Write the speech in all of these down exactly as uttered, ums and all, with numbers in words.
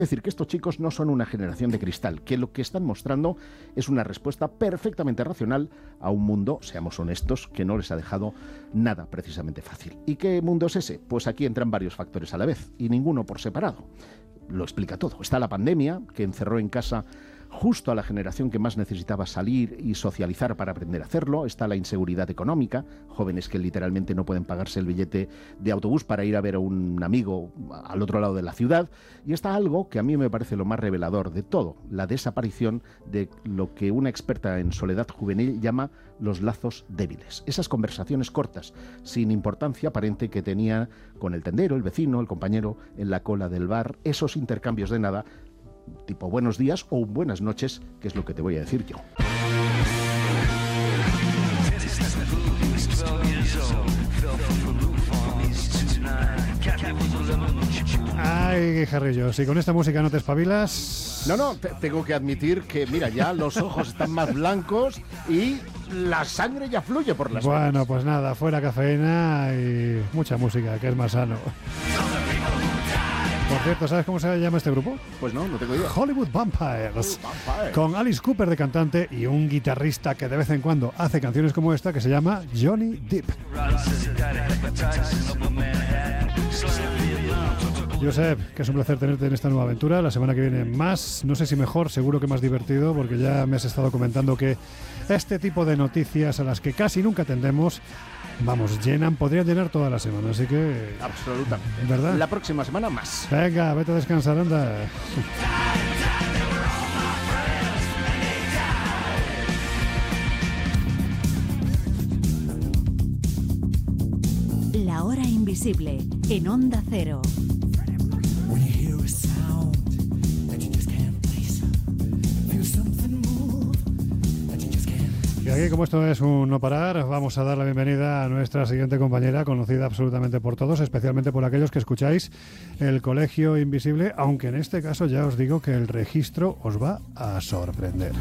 Es decir, que estos chicos no son una generación de cristal, que lo que están mostrando es una respuesta perfectamente racional a un mundo, seamos honestos, que no les ha dejado nada precisamente fácil. ¿Y qué mundo es ese? Pues aquí entran varios factores a la vez, y ninguno por separado. Lo explica todo. Está la pandemia, que encerró en casa justo a la generación que más necesitaba salir y socializar para aprender a hacerlo. Está la inseguridad económica, jóvenes que literalmente no pueden pagarse el billete de autobús para ir a ver a un amigo al otro lado de la ciudad. Y está algo que a mí me parece lo más revelador de todo, la desaparición de lo que una experta en soledad juvenil llama los lazos débiles. Esas conversaciones cortas, sin importancia aparente, que tenía con el tendero, el vecino, el compañero en la cola del bar, esos intercambios de nada, tipo buenos días o buenas noches, que es lo que te voy a decir yo. Ay, Jarrillo, si con esta música no te espabilas... No, no, te, tengo que admitir que, mira, ya los ojos están más blancos y la sangre ya fluye por las venas. Bueno, pues nada, fuera cafeína y mucha música, que es más sano. Por cierto, ¿sabes cómo se llama este grupo? Pues no, no tengo idea. Hollywood Vampires. Oh, Vampires. Con Alice Cooper de cantante y un guitarrista que de vez en cuando hace canciones como esta, que se llama Johnny Depp. Josep, que es un placer tenerte en esta nueva aventura. La semana que viene más, no sé si mejor, seguro que más divertido, porque ya me has estado comentando que este tipo de noticias a las que casi nunca atendemos, vamos, llenan, podrían llenar toda la semana, así que... Absolutamente. ¿Verdad? La próxima semana más. Venga, vete a descansar, anda. La hora invisible, en Onda Cero. Y aquí, como esto es un no parar, vamos a dar la bienvenida a nuestra siguiente compañera, conocida absolutamente por todos, especialmente por aquellos que escucháis el Colegio Invisible, aunque en este caso ya os digo que el registro os va a sorprender.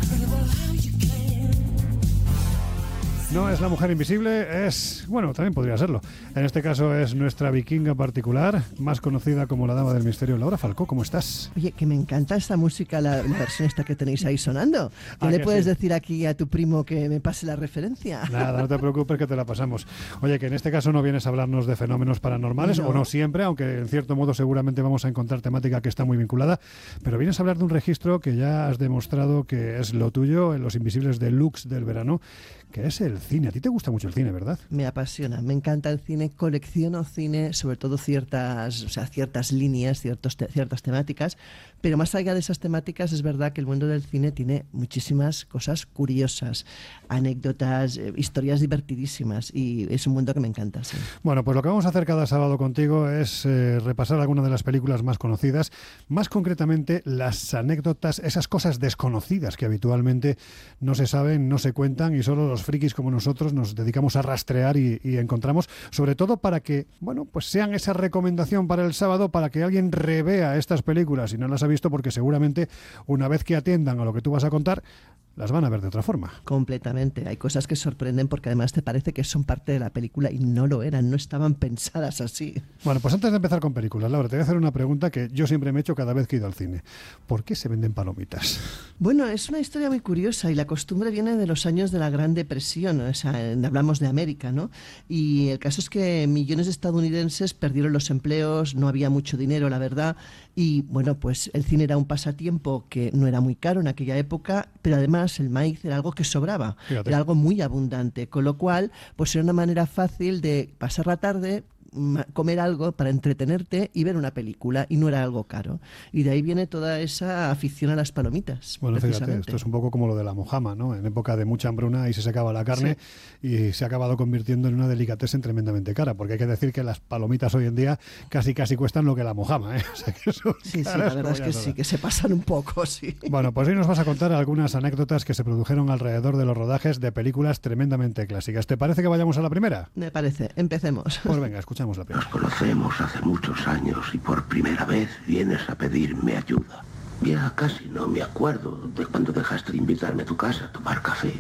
No es la mujer invisible, es... bueno, también podría serlo. En este caso es nuestra vikinga particular, más conocida como la Dama del Misterio, Laura Falcó. ¿Cómo estás? Oye, que me encanta esta música, la, la versión esta que tenéis ahí sonando. ¿Ya ¿Ah, le que puedes sí? decir aquí a tu primo que me pase la referencia? Nada, no te preocupes que te la pasamos. Oye, que en este caso no vienes a hablarnos de fenómenos paranormales, No. o no siempre, aunque en cierto modo seguramente vamos a encontrar temática que está muy vinculada, pero vienes a hablar de un registro que ya has demostrado que es lo tuyo en Los Invisibles Deluxe del verano, que es el cine. A ti te gusta mucho el cine, ¿verdad? Me apasiona, me encanta el cine, colecciono cine, sobre todo ciertas, o sea, ciertas líneas, ciertos te- ciertas temáticas, pero más allá de esas temáticas es verdad que el mundo del cine tiene muchísimas cosas curiosas, anécdotas, eh, historias divertidísimas, y es un mundo que me encanta, sí. Bueno, pues lo que vamos a hacer cada sábado contigo es eh, repasar algunas de las películas más conocidas, más concretamente las anécdotas, esas cosas desconocidas que habitualmente no se saben, no se cuentan, y solo los frikis como nosotros nos dedicamos a rastrear y, y encontramos, sobre todo para que, bueno, pues sean esa recomendación para el sábado, para que alguien revea estas películas si no las ha visto, porque seguramente una vez que atiendan a lo que tú vas a contar, las van a ver de otra forma. Completamente. Hay cosas que sorprenden porque además te parece que son parte de la película y no lo eran, no estaban pensadas así. Bueno, pues antes de empezar con películas, Laura, te voy a hacer una pregunta que yo siempre me he hecho cada vez que he ido al cine. ¿Por qué se venden palomitas? Bueno, es una historia muy curiosa y la costumbre viene de los años de la Gran Depresión, o sea, hablamos de América, ¿no? Y el caso es que millones de estadounidenses perdieron los empleos, no había mucho dinero, la verdad, y bueno, pues el cine era un pasatiempo que no era muy caro en aquella época, pero además el maíz era algo que sobraba, Fíjate. era algo muy abundante, con lo cual pues era una manera fácil de pasar la tarde, ma- comer algo para entretenerte y ver una película, y no era algo caro. Y de ahí viene toda esa afición a las palomitas. Bueno, fíjate, precisamente. esto es un poco como lo de la mojama, ¿no? En época de mucha hambruna y se secaba la carne y se ha acabado convirtiendo en una delicatessen tremendamente cara, porque hay que decir que las palomitas hoy en día casi casi cuestan lo que la mojama, ¿eh? O sea, que son Sí, sí, caras la verdad como es ya que sabes. sí, que se pasan un poco, sí. Bueno, pues hoy nos vas a contar algunas anécdotas que se produjeron alrededor de los rodajes de películas tremendamente clásicas. ¿Te parece que vayamos a la primera? Me parece. Empecemos. Pues venga, escuchamos la primera. Nos conocemos hace muchos años y por primera vez vienes a pedirme ayuda. Ya casi no me acuerdo de cuando dejaste de invitarme a tu casa a tomar café.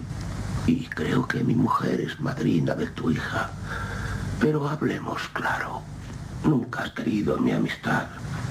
Y creo que mi mujer es madrina de tu hija. Pero hablemos claro. Nunca has querido mi amistad.